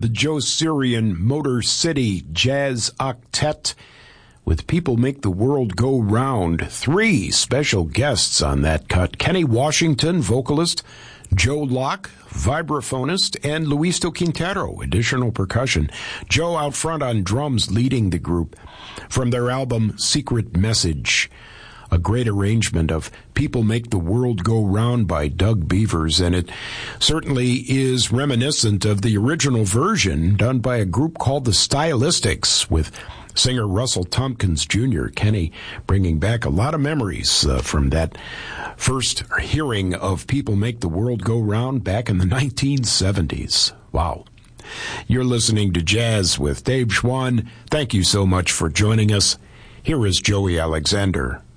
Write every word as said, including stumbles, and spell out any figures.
the Joe Sirian Motor City Jazz Octet with People Make the World Go Round. Three special guests on that cut. Kenny Washington, vocalist, Joe Locke, vibraphonist, and Luisto Quintero, additional percussion. Joe out front on drums leading the group. From their album Secret Message, a great arrangement of People Make the World Go Round by Doug Beavers, and it certainly is reminiscent of the original version done by a group called the Stylistics with singer Russell Tompkins Junior Kenny bringing back a lot of memories uh, from that first hearing of People Make the World Go Round back in the nineteen seventies. Wow. You're listening to Jazz with Dave Schwann. Thank you so much for joining us. Here is Joey Alexander.